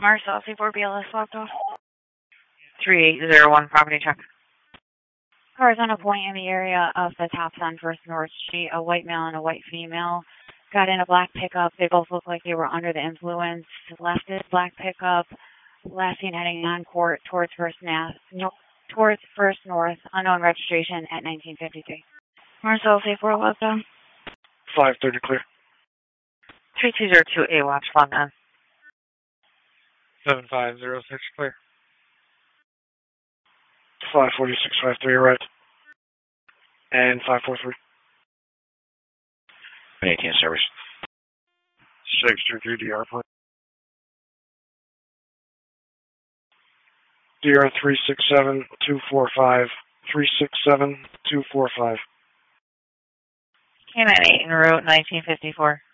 Marcel, C4 BLS locked off. 3801, property check. Cars on a point in the area of the Tops on First North Street. A white male and a white female got in a black pickup. They both looked like they were under the influence. Left this black pickup. Last seen heading on court towards First North. Unknown registration at 1953. Marcel, C4 locked down. 530 clear. 3202A, watch London. 7506 clear. 54653 right. And 543. 18 service. 623 DR point. DR 367245. 367245. Came at 8 en route, 1954.